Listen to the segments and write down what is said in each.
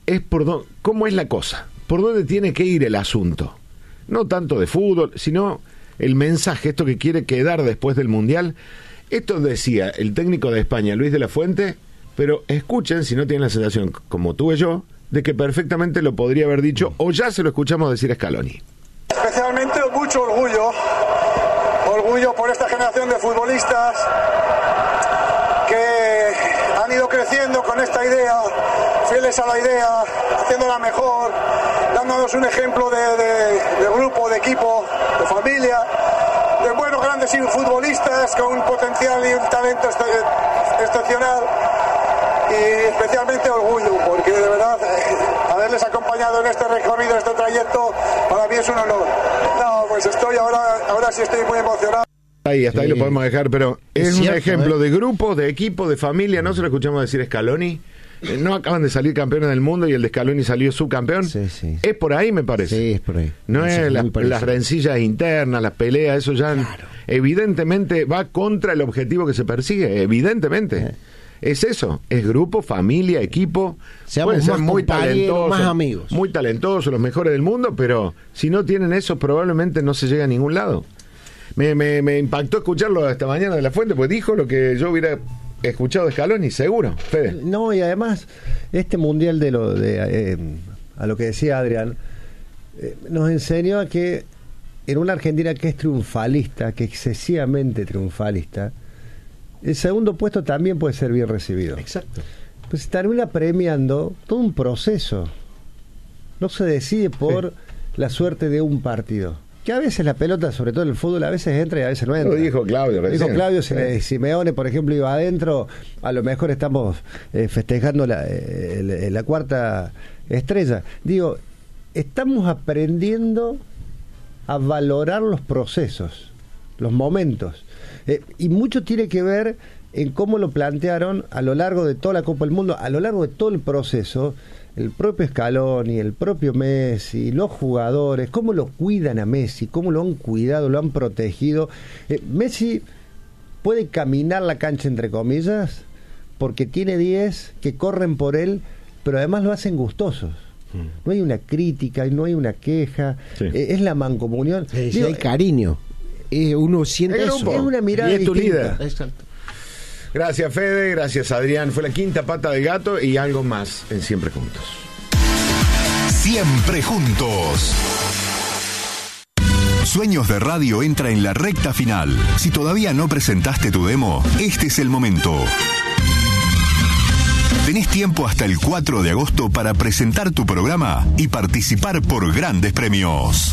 es cómo es la cosa, por dónde tiene que ir el asunto. No tanto de fútbol, sino el mensaje, esto que quiere quedar después del Mundial. Esto decía el técnico de España, Luis de la Fuente, pero escuchen si no tienen la sensación, como tuve yo, de que perfectamente lo podría haber dicho, o ya se lo escuchamos decir a Scaloni. Especialmente mucho orgullo por esta generación de futbolistas que han ido creciendo con esta idea, fieles a la idea, haciéndola mejor, dándonos un ejemplo de grupo, de equipo, de familia, de buenos grandes futbolistas con un potencial y un talento excepcional, y especialmente orgullo, porque de verdad haberles acompañado en este recorrido, en este trayecto, para mí es un honor. No, pues ahora sí estoy muy emocionado. Hasta ahí lo podemos dejar, pero es un cierto, ejemplo de grupo, de equipo, de familia. ¿No se lo escuchamos decir Scaloni? ¿No acaban de salir campeones del mundo y el de Scaloni salió subcampeón? Sí. Es por ahí, me parece. Sí, es por ahí. No es las rencillas internas, las peleas, eso ya evidentemente va contra el objetivo que se persigue, evidentemente. Es eso, es grupo, familia, equipo. Pueden ser muy talentosos, más amigos. Muy talentosos, los mejores del mundo, pero si no tienen eso probablemente no se llega a ningún lado. Me impactó escucharlo esta mañana de la Fuente, pues dijo lo que yo hubiera escuchado de Scaloni, seguro, Fede. No, y además, este mundial a lo que decía Adrián, nos enseñó a que en una Argentina que es triunfalista, que excesivamente triunfalista, el segundo puesto también puede ser bien recibido. Exacto. Pues se termina premiando todo un proceso. No se decide por la suerte de un partido. Que a veces la pelota, sobre todo en el fútbol, a veces entra y a veces no entra. Lo dijo Claudio recién. Dijo Claudio, Simeone, por ejemplo, iba adentro, a lo mejor estamos festejando la cuarta estrella. Digo, estamos aprendiendo a valorar los procesos, los momentos. Y mucho tiene que ver en cómo lo plantearon a lo largo de toda la Copa del Mundo, a lo largo de todo el proceso, el propio Scaloni, el propio Messi, los jugadores, cómo lo cuidan a Messi, cómo lo han cuidado, lo han protegido. Messi puede caminar la cancha, entre comillas, porque tiene 10 que corren por él, pero además lo hacen gustosos. No hay una crítica, no hay una queja, es la mancomunión. Hay cariño. Uno siente eso. Es una mirada y es tu distinta. líder. Exacto. Gracias, Fede, gracias, Adrián. Fue la quinta pata del gato y algo más en Siempre Juntos. Siempre Juntos. Sueños de Radio entra en la recta final. Si todavía no presentaste tu demo, este es el momento. Tenés tiempo hasta el 4 de agosto para presentar tu programa y participar por grandes premios.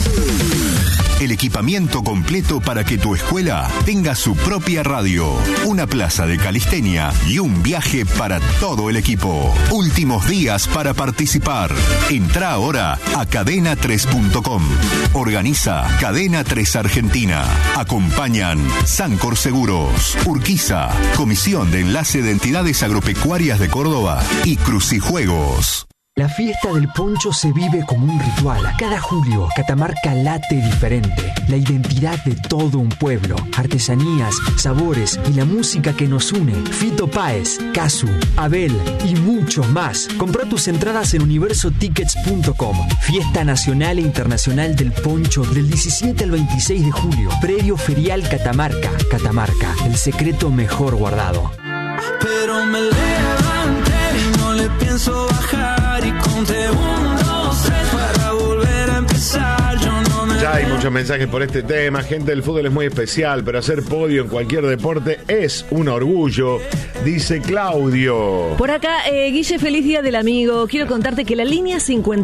El equipamiento completo para que tu escuela tenga su propia radio, una plaza de calistenia y un viaje para todo el equipo. Últimos días para participar. Entrá ahora a cadena3.com. Organiza Cadena 3 Argentina. Acompañan Sancor Seguros, Urquiza, Comisión de Enlace de Entidades Agropecuarias de Córdoba y Crucijuegos. La fiesta del poncho se vive como un ritual. Cada julio, Catamarca late diferente. La identidad de todo un pueblo, artesanías, sabores y la música que nos une. Fito Páez, Casu, Abel y muchos más. Comprá tus entradas en universotickets.com. Fiesta nacional e internacional del poncho del 17 al 26 de julio. Predio Ferial Catamarca. Catamarca, el secreto mejor guardado. Pero me levanté y no le pienso bajar. Y conté 1, 2, 3 para volver a empezar. Yo no me... Ya hay muchos mensajes por este tema. Gente, del fútbol es muy especial, pero hacer podio en cualquier deporte es un orgullo, dice Claudio. Por acá, Guille, feliz día del amigo. Quiero contarte que la línea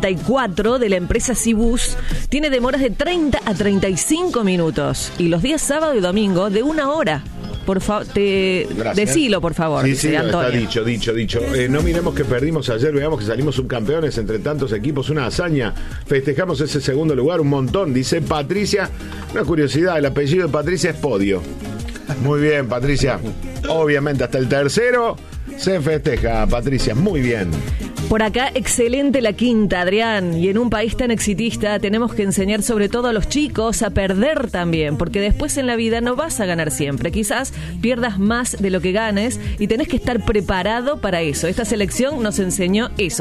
54 de la empresa Cibus tiene demoras de 30 a 35 minutos. Y los días sábado y domingo de 1 hora. Por favor, decilo, por favor. Sí, está dicho. No miremos que perdimos ayer, veamos que salimos subcampeones entre tantos equipos, una hazaña. Festejamos ese segundo lugar, un montón, dice Patricia. Una curiosidad, el apellido de Patricia es Podio. Muy bien, Patricia. Obviamente, hasta el tercero se festeja, Patricia. Muy bien. Por acá, excelente la quinta, Adrián. Y en un país tan exitista tenemos que enseñar sobre todo a los chicos a perder también, porque después en la vida no vas a ganar siempre. Quizás pierdas más de lo que ganes y tenés que estar preparado para eso. Esta selección nos enseñó eso.